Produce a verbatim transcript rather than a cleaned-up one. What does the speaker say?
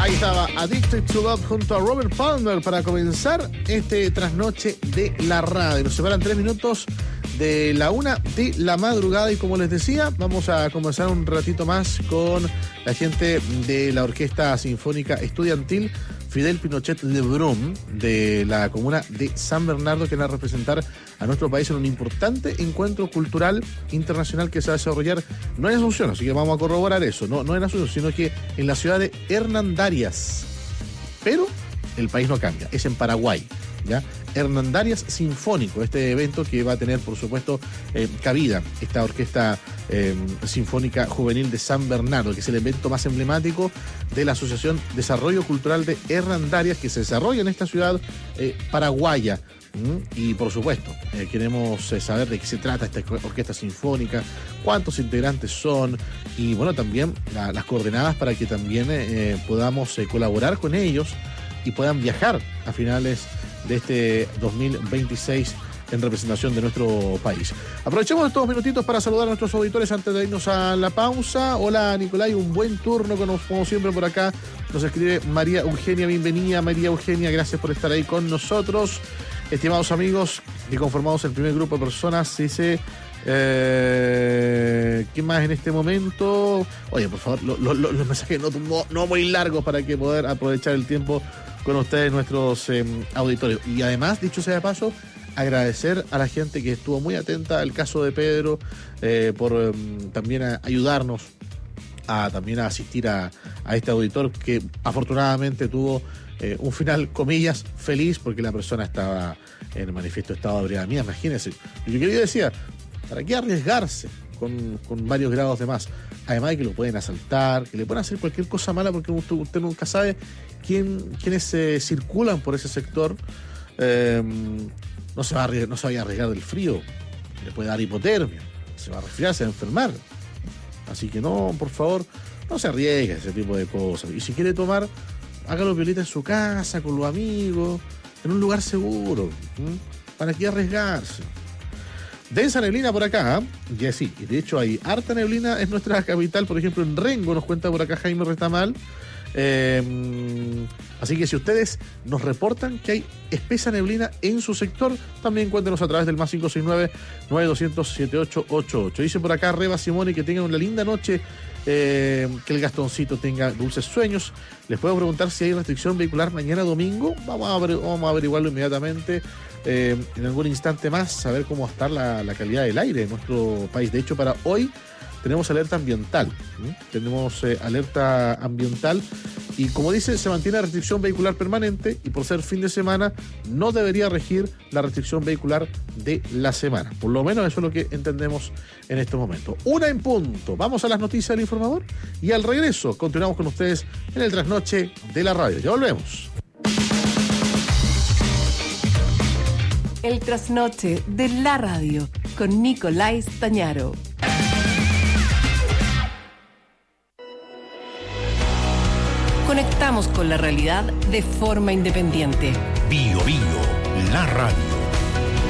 Ahí estaba Addicted to Love junto a Robert Palmer para comenzar este trasnoche de la radio. Nos separan tres minutos de la una de la madrugada y como les decía, vamos a conversar un ratito más con la gente de la Orquesta Sinfónica Estudiantil Fidel Pinochet Lebrón de la comuna de San Bernardo, que va a representar a nuestro país en un importante encuentro cultural internacional que se va a desarrollar no en Asunción, así que vamos a corroborar eso, no, no en Asunción, sino que en la ciudad de Hernandarias. Pero el país no cambia, es en Paraguay, ¿ya? Hernandarias Sinfónico, este evento que va a tener, por supuesto, eh, cabida esta Orquesta eh, Sinfónica Juvenil de San Bernardo, que es el evento más emblemático de la Asociación Desarrollo Cultural de Hernandarias, que se desarrolla en esta ciudad eh, paraguaya. ¿Mm? Y, por supuesto, eh, queremos eh, saber de qué se trata esta Orquesta Sinfónica, cuántos integrantes son y, bueno, también la, las coordenadas para que también eh, podamos eh, colaborar con ellos y puedan viajar a finales de este dos mil veintiséis en representación de nuestro país. Aprovechemos estos minutitos para saludar a nuestros auditores antes de irnos a la pausa. Hola Nicolai, un buen turno como siempre por acá. Nos escribe María Eugenia, bienvenida María Eugenia, gracias por estar ahí con nosotros. Estimados amigos, que conformamos el primer grupo de personas, dice... Eh, ¿Qué más en este momento? Oye, por favor, lo, lo, lo, los mensajes no, no, no muy largos para que poder aprovechar el tiempo con ustedes, nuestros eh, auditores. Y además, dicho sea de paso, agradecer a la gente que estuvo muy atenta al caso de Pedro, eh, por eh, también a ayudarnos a también a asistir a, a este auditor que afortunadamente tuvo eh, un final, comillas, feliz, porque la persona estaba en el manifiesto estado de ebriedad. Mía, imagínense. Yo quería decía, ¿para qué arriesgarse con, con varios grados de más? Además de que lo pueden asaltar, que le pueden hacer cualquier cosa mala, porque usted, usted nunca sabe quién, quiénes eh, circulan por ese sector. Eh, no se va a arriesgar, no se vaya a arriesgar del frío, le puede dar hipotermia, se va a resfriar, se va a enfermar. Así que no, por favor, no se arriesgue a ese tipo de cosas. Y si quiere tomar, hágalo violita en su casa, con los amigos, en un lugar seguro. ¿Mm? ¿Para qué arriesgarse? Densa neblina por acá, ¿eh? Ya sí, y de hecho hay harta neblina en nuestra capital, por ejemplo en Rengo, nos cuenta por acá Jaime Retamal. Eh, así que si ustedes nos reportan que hay espesa neblina en su sector, también cuéntenos a través del más cinco seis nueve, nueve dos cero cero, siete ocho ocho ocho. Dice por acá Reba Simone que tengan una linda noche, eh, que el Gastoncito tenga dulces sueños. Les puedo preguntar si hay restricción vehicular mañana domingo. Vamos a, aver, vamos a averiguarlo inmediatamente. Eh, en algún instante más, saber cómo está la, la calidad del aire en nuestro país. De hecho, para hoy tenemos alerta ambiental. ¿sí? Tenemos eh, alerta ambiental y, como dice, se mantiene la restricción vehicular permanente y por ser fin de semana no debería regir la restricción vehicular de la semana. Por lo menos eso es lo que entendemos en estos momentos. Una en punto. Vamos a las noticias del informador y al regreso continuamos con ustedes en el trasnoche de la radio. Ya volvemos. El trasnoche de la radio con Nicolai Stañaro. Conectamos con la realidad de forma independiente. Bio Bio, la radio.